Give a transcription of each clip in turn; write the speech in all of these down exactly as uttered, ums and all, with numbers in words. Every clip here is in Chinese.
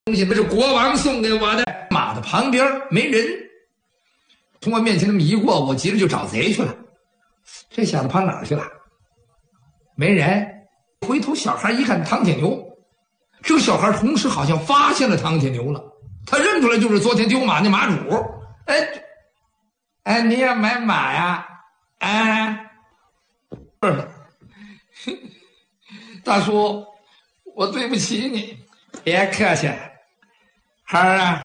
东西，那是国王送给我的。马的旁边没人，从我面前这么一过，我急着就找贼去了。这小子跑哪儿去了？没人。回头小孩一看唐铁牛，这个小孩同时好像发现了唐铁牛了，他认出来就是昨天丢马那马主。哎，哎，你要买马呀？哎，不是，大叔，我对不起你。别客气，孩儿啊。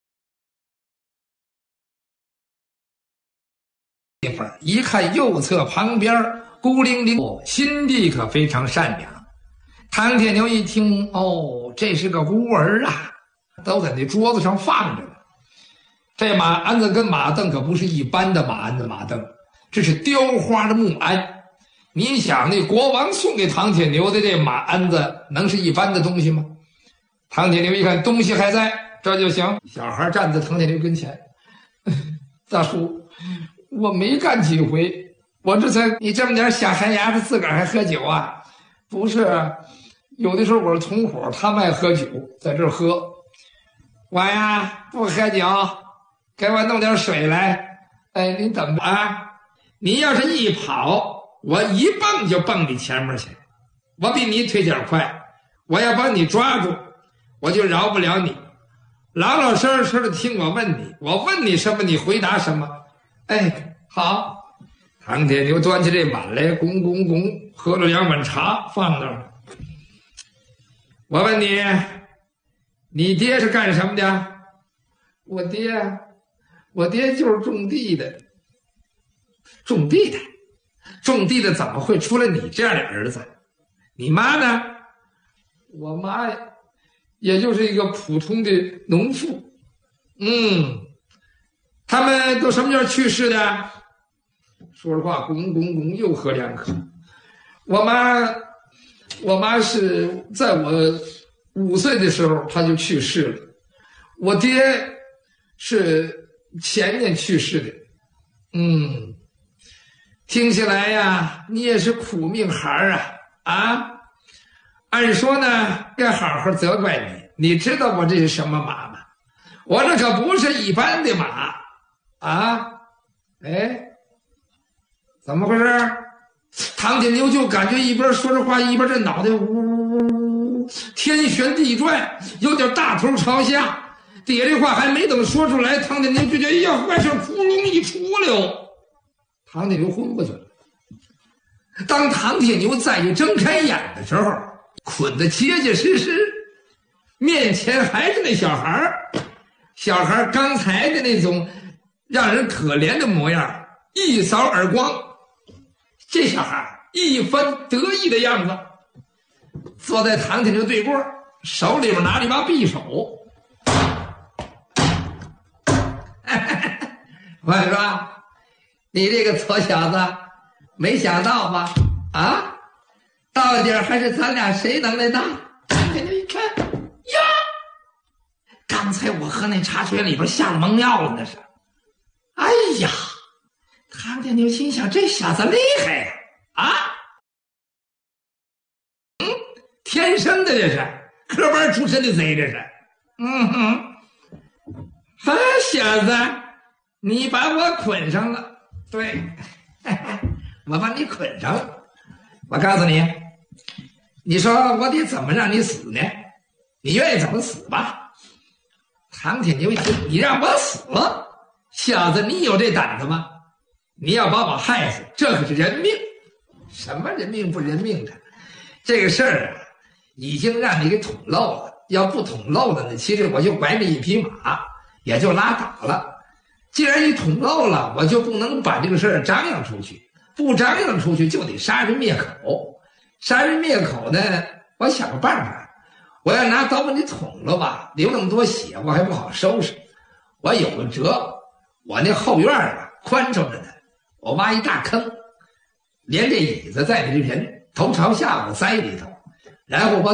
地方一看右侧旁边孤零零，心地可非常善良。唐铁牛一听，哦，这是个孤儿啊，都在那桌子上放着呢。这马鞍子跟马凳可不是一般的马鞍子马凳，这是雕花的木鞍。你想那国王送给唐铁牛的这马鞍子能是一般的东西吗？唐铁牛一看东西还在，这就行。小孩站在唐铁牛跟前，大叔，我没干几回，我这才你这么点小寒牙子自个儿还喝酒啊？不是，有的时候我是同伙，他们爱喝酒，在这儿喝。我呀不喝酒，给我弄点水来。哎，你怎么啊？你要是一跑，我一蹦就蹦你前面去，我比你腿脚快，我要把你抓住，我就饶不了你。老老实实的听我问你，我问你什么你回答什么。哎，好。唐铁牛端起这碗来，咣咣咣喝了两碗茶，放那儿。我问你，你爹是干什么的？我爹，我爹就是种地的。种地的，种地的怎么会出了你这样的儿子？你妈呢？我妈也就是一个普通的农妇。嗯，他们都什么时候去世的？说实话，咣咣咣又喝两口。我妈，我妈是在我五岁的时候，她就去世了。我爹是前年去世的。嗯，听起来呀，你也是苦命孩儿啊啊！按说呢，该好好责怪你。你知道我这是什么马吗？我这可不是一般的马啊！哎。怎么回事？唐铁牛就感觉一边说着话，一边这脑袋呜呜呜天旋地转，有点大头朝下。底下这话还没等说出来，唐铁牛就觉得哎呀，坏事窟窿一出溜，唐铁牛昏过去了。当唐铁牛再一睁开眼的时候，捆得结结实实，面前还是那小孩小孩刚才的那种让人可怜的模样一扫而光。这小孩一番得意的样子，坐在唐铁牛对过，手里边拿着一把匕首。我说，你这个矬小子，没想到吧？啊，到底还是咱俩谁能耐大？唐铁牛一看，呀，刚才我喝那茶水里边下了蒙药了，那是。哎呀！唐铁牛心想，这小子厉害呀！啊，嗯，天生的这是科班出身的贼，这是。嗯哼，好小子，你把我捆上了。对，我把你捆上了。我告诉你，你说我得怎么让你死呢？你愿意怎么死吧？唐铁牛一听，你让我死？小子，你有这胆子吗？你要把我害死，这可是人命。什么人命不人命的？这个事儿啊，已经让你给捅漏了。要不捅漏了呢，其实我就拐你一匹马，也就拉倒了。既然你捅漏了，我就不能把这个事儿张扬出去。不张扬出去，就得杀人灭口。杀人灭口呢，我想个办法。我要拿刀把你捅了吧，流那么多血，我还不好收拾。我有个辙，我那后院啊，宽敞着呢。我挖一大坑，连这椅子在你这人头朝下我塞里头，然后我